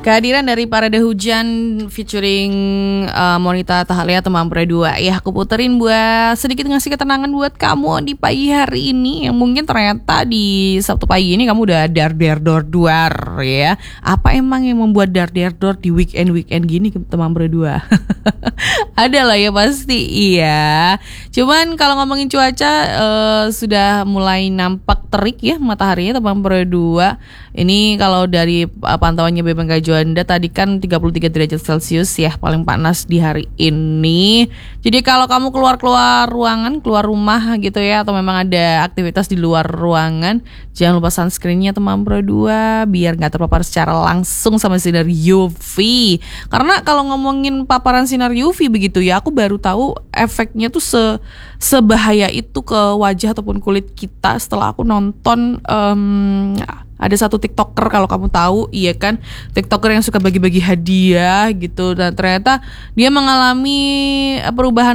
Kehadiran dari Parade Hujan featuring Monita Tahalia teman berdua. Ya aku puterin buat sedikit ngasih ketenangan buat kamu di pagi hari ini. Yang mungkin ternyata di Sabtu pagi ini kamu udah dar-der-dor-duar ya. Apa emang yang membuat dar-der-dor di weekend-weekend gini teman berdua? Ada lah ya pasti iya. Cuman kalau ngomongin cuaca sudah mulai nampak terik ya mataharinya teman berdua. Ini kalau dari pantauannya BMKG Juanda tadi kan 33 derajat Celcius ya paling panas di hari ini. Jadi kalau kamu keluar ruangan, keluar rumah gitu ya, atau memang ada aktivitas di luar ruangan, jangan lupa sunscreennya teman berdua biar nggak terpapar secara langsung sama sinar UV. Karena kalau ngomongin paparan sinar UV begitu ya, aku baru tahu efeknya tuh sebahaya itu ke wajah ataupun kulit kita setelah aku nonton ada satu TikToker kalau kamu tahu, iya kan, TikToker yang suka bagi-bagi hadiah gitu, dan ternyata dia mengalami perubahan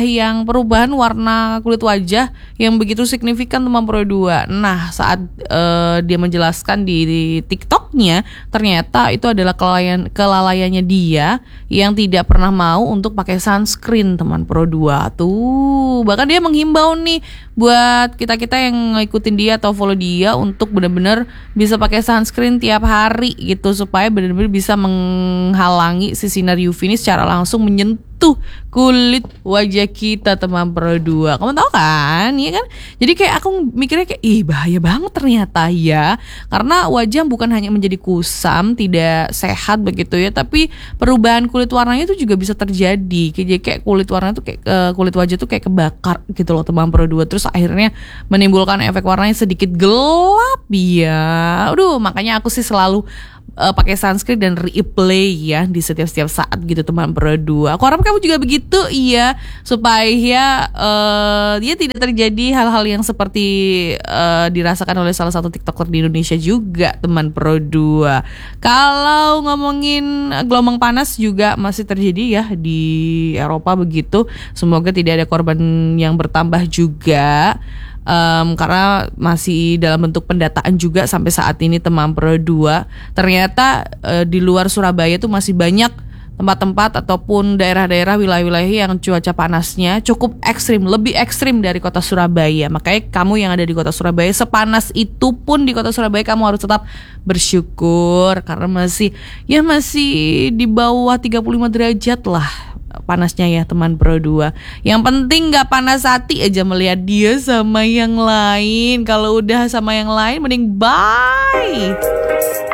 warna kulit wajah yang begitu signifikan teman berdua. Nah saat dia menjelaskan di TikToknya, ternyata itu adalah kelalaiannya dia yang tidak pernah mau untuk pakai sunscreen teman berdua tuh. Bahkan dia menghimbau nih buat kita-kita yang ngikutin dia atau follow dia untuk benar-benar bisa pakai sunscreen tiap hari gitu, supaya benar-benar bisa menghalangi si sinar UV ini secara langsung menyentuh kulit wajah kita teman berdua. Kamu tahu kan? Iya kan? Jadi kayak aku mikirnya kayak bahaya banget ternyata ya. Karena wajah bukan hanya menjadi kusam, tidak sehat begitu ya, tapi perubahan kulit warnanya itu juga bisa terjadi. Jadi kayak kulit warna tuh kayak kulit wajah tuh kayak kebakar gitu loh teman berdua. Terus akhirnya menimbulkan efek warnanya sedikit gelap ya. Aduh, makanya aku sih selalu pakai sunscreen dan replay ya di setiap saat gitu teman berdua. Aku harap kamu juga begitu iya, supaya dia tidak terjadi hal-hal yang seperti dirasakan oleh salah satu TikToker di Indonesia juga teman berdua. Kalau ngomongin gelombang panas juga masih terjadi ya di Eropa begitu. Semoga tidak ada korban yang bertambah juga. Karena masih dalam bentuk pendataan juga sampai saat ini teman berdua. Ternyata di luar Surabaya tuh masih banyak tempat-tempat ataupun daerah-daerah wilayah-wilayah yang cuaca panasnya cukup ekstrim, lebih ekstrim dari kota Surabaya. Makanya kamu yang ada di kota Surabaya, sepanas itu pun di kota Surabaya kamu harus tetap bersyukur karena masih di bawah 35 derajat lah panasnya ya teman berdua. Yang penting gak panas hati aja melihat dia sama yang lain. Kalau udah sama yang lain mending bye.